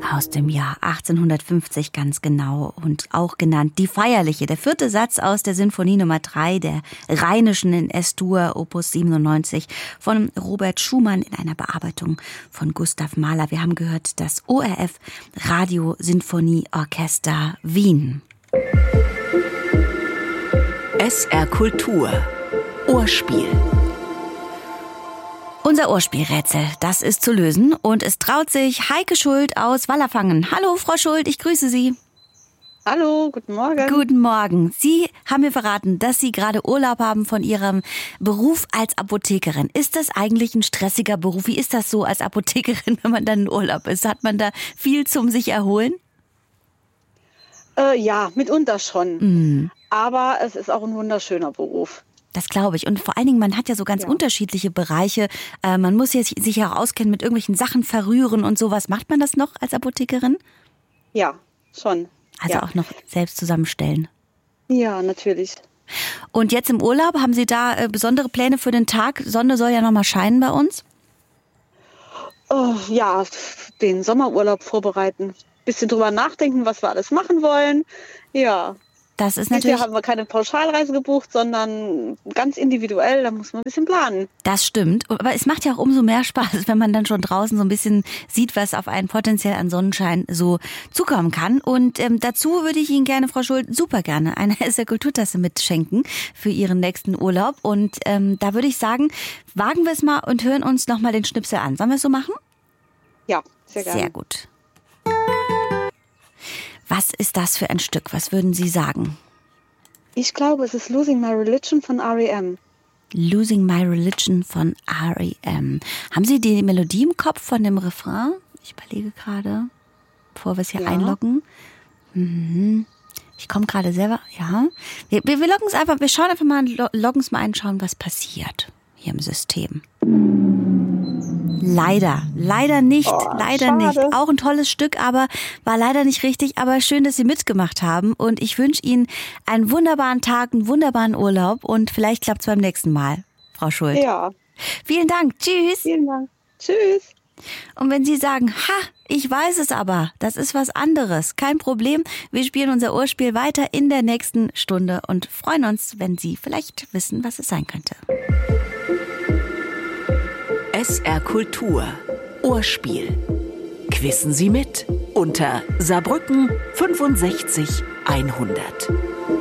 Aus dem Jahr 1850 ganz genau und auch genannt Die Feierliche, der 4. Satz aus der Sinfonie Nummer 3 der Rheinischen in S-Dur, Opus 97 von Robert Schumann in einer Bearbeitung von Gustav Mahler. Wir haben gehört das ORF Radio Sinfonieorchester Wien. SR Kultur Ohrspiel. Unser Ohrspielrätsel, das ist zu lösen und es traut sich Heike Schuld aus Wallerfangen. Hallo Frau Schuld, ich grüße Sie. Hallo, guten Morgen. Guten Morgen. Sie haben mir verraten, dass Sie gerade Urlaub haben von Ihrem Beruf als Apothekerin. Ist das eigentlich ein stressiger Beruf? Wie ist das so als Apothekerin, wenn man dann in Urlaub ist? Hat man da viel zum sich erholen? Ja, mitunter schon. Aber es ist auch ein wunderschöner Beruf. Das glaube ich. Und vor allen Dingen, man hat ja so ganz unterschiedliche Bereiche. Man muss sich ja auch auskennen mit irgendwelchen Sachen verrühren und sowas. Macht man das noch als Apothekerin? Ja, schon. Also auch noch selbst zusammenstellen? Ja, natürlich. Und jetzt im Urlaub, haben Sie da besondere Pläne für den Tag? Sonne soll ja noch mal scheinen bei uns. Ja, den Sommerurlaub vorbereiten. Bisschen drüber nachdenken, was wir alles machen wollen. Ja. Das ist Dieses natürlich. Jahr haben wir keine Pauschalreise gebucht, sondern ganz individuell. Da muss man ein bisschen planen. Das stimmt. Aber es macht ja auch umso mehr Spaß, wenn man dann schon draußen so ein bisschen sieht, was auf einen potenziell an Sonnenschein so zukommen kann. Und dazu würde ich Ihnen gerne, Frau Schuld, super gerne eine SR Kulturtasse mitschenken für Ihren nächsten Urlaub. Und da würde ich sagen, wagen wir es mal und hören uns nochmal den Schnipsel an. Sollen wir es so machen? Ja, sehr gerne. Sehr gut. Was ist das für ein Stück? Was würden Sie sagen? Ich glaube, es ist Losing My Religion von R.E.M. Losing My Religion von R.E.M. Haben Sie die Melodie im Kopf von dem Refrain? Ich überlege gerade, bevor wir es hier einloggen. Ich komme gerade selber, ja. Wir loggen es einfach, wir schauen einfach mal, loggen es mal ein, schauen, was passiert hier im System. Leider nicht, leider schade. nicht. Auch ein tolles Stück, aber war leider nicht richtig. Aber schön, dass Sie mitgemacht haben. Und ich wünsche Ihnen einen wunderbaren Tag, einen wunderbaren Urlaub. Und vielleicht klappt es beim nächsten Mal, Frau Schuld. Ja. Vielen Dank. Tschüss. Vielen Dank. Tschüss. Und wenn Sie sagen, ich weiß es aber, das ist was anderes, kein Problem. Wir spielen unser Ohrspiel weiter in der nächsten Stunde und freuen uns, wenn Sie vielleicht wissen, was es sein könnte. SR Kultur Ohrspiel. Quissen Sie mit unter Saarbrücken 65 100.